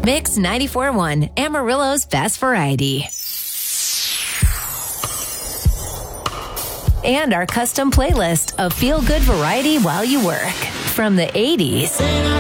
Mix 94.1, Amarillo's best variety. And our custom playlist of feel-good variety while you work. From the 80s